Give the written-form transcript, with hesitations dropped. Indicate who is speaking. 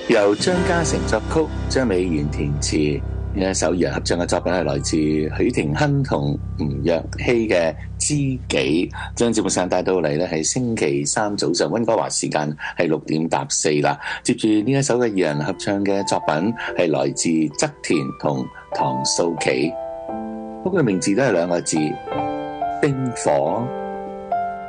Speaker 1: 由張嘉誠作曲，張美賢填詞。呢一首二人合唱嘅作品係來自許廷鏗同吳若希嘅《知己》。將節目上帶到嚟咧，係星期三早上溫哥華時間係6:04啦。接住呢一首嘅二人合唱嘅作品係來自側田同唐素琪，不過名字都係兩個字，冰火。